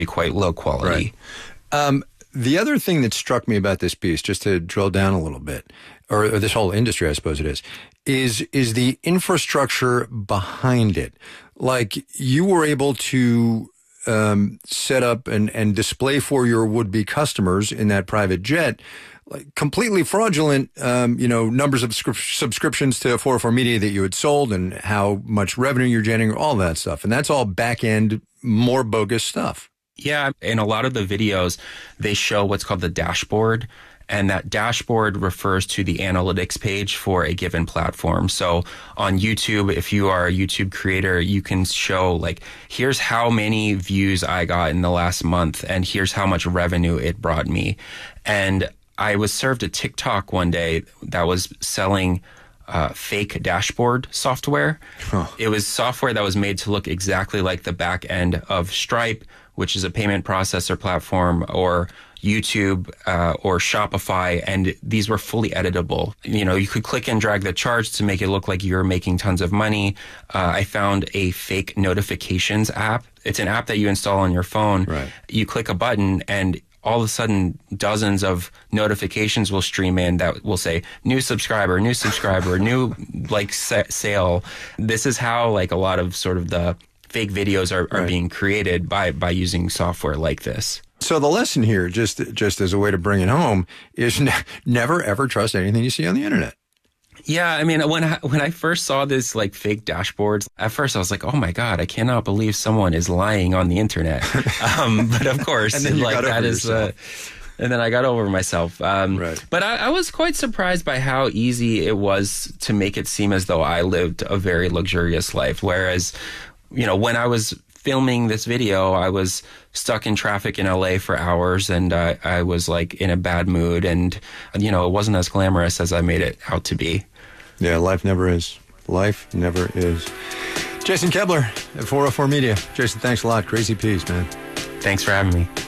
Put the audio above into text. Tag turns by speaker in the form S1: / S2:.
S1: quite low quality.
S2: Right. The other thing that struck me about this piece, just to drill down a little bit, or this whole industry, I suppose it is the infrastructure behind it. Like, you were able to set up and display for your would-be customers in that private jet, like, completely fraudulent, numbers of subscriptions to 404 Media that you had sold and how much revenue you're generating, all that stuff. And that's all back-end, more bogus stuff.
S1: Yeah. In a lot of the videos, they show what's called the dashboard. And that dashboard refers to the analytics page for a given platform. So on YouTube, if you are a YouTube creator, you can show, like, here's how many views I got in the last month, and here's how much revenue it brought me. And I was served a TikTok one day that was selling fake dashboard software. Huh. It was software that was made to look exactly like the back end of Stripe, which is a payment processor platform, or YouTube or Shopify, and these were fully editable. You could click and drag the charts to make it look like you're making tons of money. I found a fake notifications app. It's an app that you install on your phone.
S2: Right. You
S1: click a button, and all of a sudden, dozens of notifications will stream in that will say, new subscriber, new sale. This is how, like, a lot of sort of the fake videos are right. being created by using software like this.
S2: So the lesson here, just as a way to bring it home, is never ever trust anything you see on the internet.
S1: Yeah, I mean, when I first saw this, like, fake dashboards, at first I was like, oh my God, I cannot believe someone is lying on the internet. But of course,
S2: and then you got over yourself.
S1: And then I got over myself.
S2: Right.
S1: But I was quite surprised by how easy it was to make it seem as though I lived a very luxurious life. Whereas, when I was filming this video, I was stuck in traffic in LA for hours, and I was, like, in a bad mood, and it wasn't as glamorous as I made it out to be.
S2: Yeah, life never is. Life never is. Jason Kebler at 404 Media. Jason, thanks a lot. Crazy piece, man.
S1: Thanks for having me.